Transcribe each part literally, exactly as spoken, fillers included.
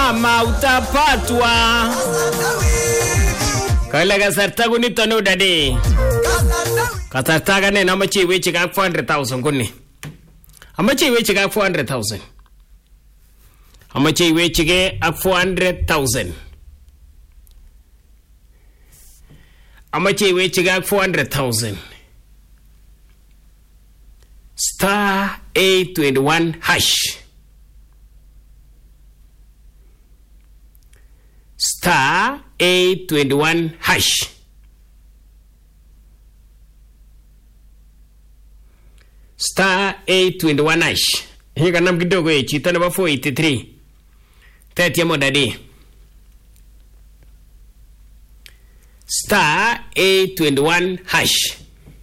mama utapatwa. Kala kasarta kunito no dadi. Kasarta gane na machi wechi ka four hundred thousand kuni. Amachi wechi ka four hundred thousand. Amachi wechi ke four hundred thousand. Amachi wechi ka four hundred thousand. Star eight twenty-one hash. Star eight twenty-one hash. Star eight twenty-one hash. Higa nam kidogo eh chita number four eighty-three. thirty mo dadi. Star eight twenty-one hash.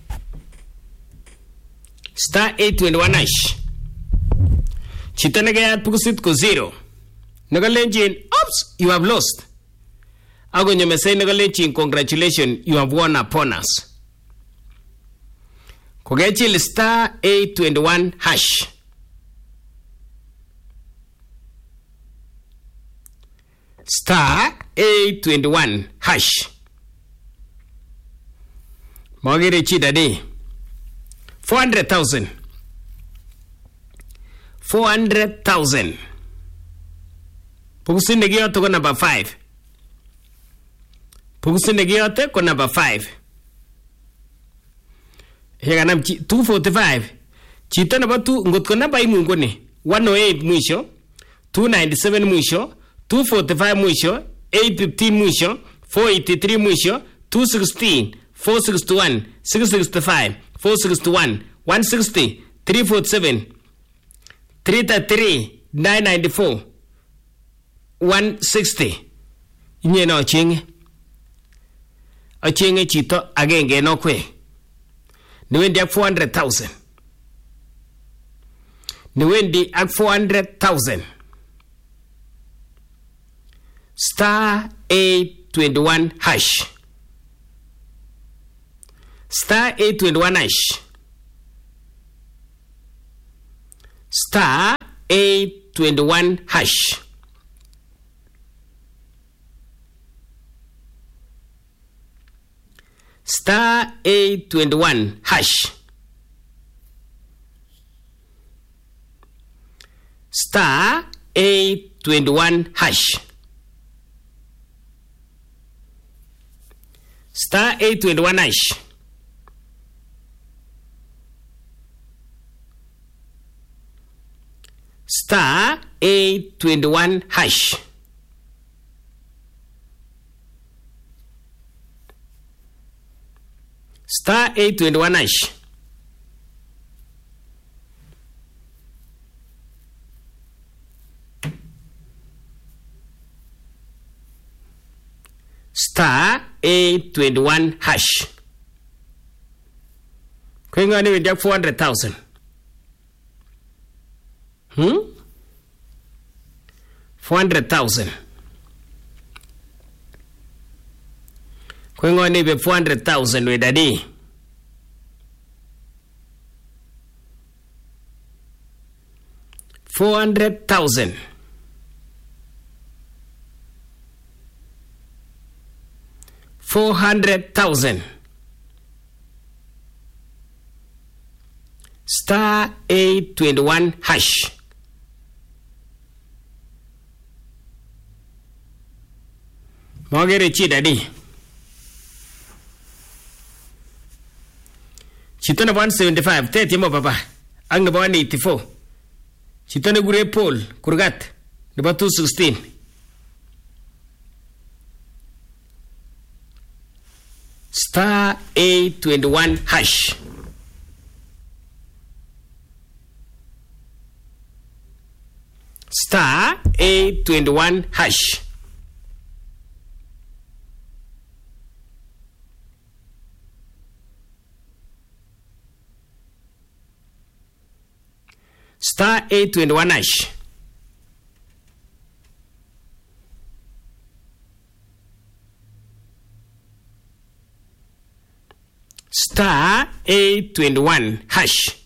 Star eight twenty-one hash. Chita nagayat pukusit ko zero. Nagalenjin, oops, you have lost. Ago nyamesay nagalenjin, congratulations, you have won upon us. Kogechil star eight twenty-one hash. Star eight twenty-one hash. Mogire chida de. four hundred thousand. four hundred thousand. Pukusinde giyote ko number five. Pukusinde giyote ko number five. Higa nam two forty-five. Chita number two ngot ko number imu ngoni. one oh eight mwisho. two ninety-seven mwisho. two forty-five mwisho. eight fifteen mwisho. four eighty-three mwisho. two sixteen. four sixty-one. six sixty-five. four sixty-one. one sixty. three forty-seven. three thirty-three. nine ninety-four. one sixty. Inye na ochinge. Ochinge chito agenge no kwe. Niwendi ak four hundred thousand. Niwendi ak four hundred thousand. Star eight twenty-one hash. Star eight twenty-one hash. Star eight twenty-one hash. Star eight twenty-one hash. Star eight twenty-one hash. Star eight twenty-one hash. Star eight twenty-one hash. Star eight twenty-one hash. Star eight twenty-one hash. Kwengani with four hundred thousand. Hmm? four hundred thousand. Kwengani with four hundred thousand with daddy. Four hundred thousand. Four hundred thousand. Star eight twenty-one hash. Mogere chi daddy. Chitona one seventy-five. thirty mo papa. Ang na one eighty-four. Chitona gure Paul. Kurgat. Number two sixteen. Star eight twenty-one hash. Star eight twenty-one hash. Star eight twenty-one hash. Star eight twenty-one hash.